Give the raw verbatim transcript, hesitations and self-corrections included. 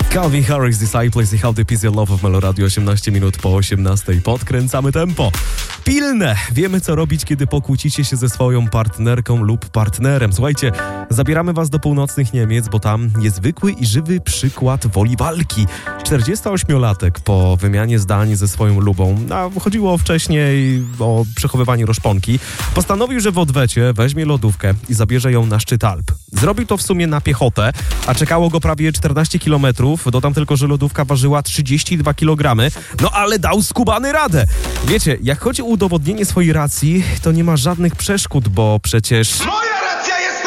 Calvin Harris, Disciples i How Deep Is Your Love w Meloradio, osiemnaście minut po osiemnastej. Podkręcamy tempo. Pilne! Wiemy, co robić, kiedy pokłócicie się ze swoją partnerką lub partnerem. Słuchajcie, zabieramy was do północnych Niemiec, bo tam niezwykły i żywy przykład woli walki. czterdziestoośmiolatek po wymianie zdań ze swoją lubą, a chodziło wcześniej o przechowywanie roszponki, postanowił, że w odwecie weźmie lodówkę i zabierze ją na szczyt Alp. Zrobił to w sumie na piechotę, a czekało go prawie czternaście kilometrów. Dodam tylko, że lodówka ważyła trzydzieści dwa kilogramy. No ale dał skubany radę. Wiecie, jak chodzi o udowodnienie swojej racji, to nie ma żadnych przeszkód, bo przecież...